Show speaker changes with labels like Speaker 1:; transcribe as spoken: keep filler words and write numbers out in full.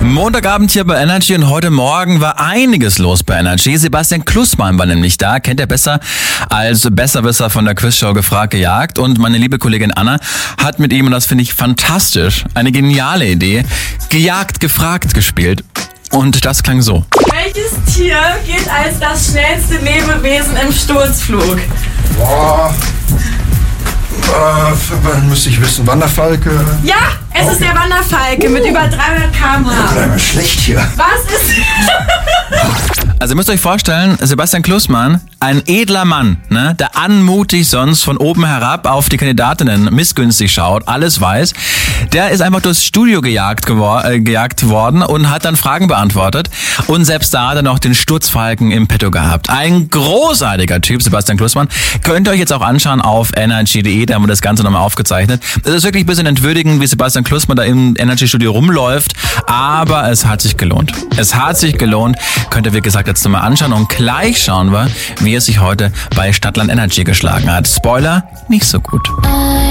Speaker 1: Montagabend hier bei Energy und heute Morgen war einiges los bei Energy. Sebastian Klussmann war nämlich da, kennt er besser als Besserwisser von der Quizshow Gefragt gejagt. Und meine liebe Kollegin Anna hat mit ihm, und das finde ich fantastisch, eine geniale Idee, Gejagt, gefragt gespielt. Und das klang so.
Speaker 2: Welches Tier gilt als das schnellste Lebewesen im Sturzflug?
Speaker 3: Boah. Äh, müsste ich wissen, Wanderfalke?
Speaker 2: Ja, es okay. ist der Wanderfalke uh. mit über dreihundert Kilometer pro Stunde.
Speaker 3: Bleib mal schlecht hier.
Speaker 2: Was ist...
Speaker 1: Also ihr müsst euch vorstellen, Sebastian Klussmann, ein edler Mann, ne, der anmutig sonst von oben herab auf die Kandidatinnen missgünstig schaut, alles weiß, der ist einfach durchs Studio gejagt, gewor- äh, gejagt worden und hat dann Fragen beantwortet. Und selbst da hat er noch den Sturzfalken im Petto gehabt. Ein großartiger Typ, Sebastian Klussmann. Könnt ihr euch jetzt auch anschauen auf energy punkt de, da haben wir das Ganze nochmal aufgezeichnet. Es ist wirklich ein bisschen entwürdigend, wie Sebastian Klussmann da im Energy-Studio rumläuft, aber es hat sich gelohnt. Es hat sich gelohnt, könnt ihr wie gesagt jetzt nochmal anschauen und gleich schauen wir, wie es sich heute bei Stadtland Energy geschlagen hat. Spoiler, nicht so gut.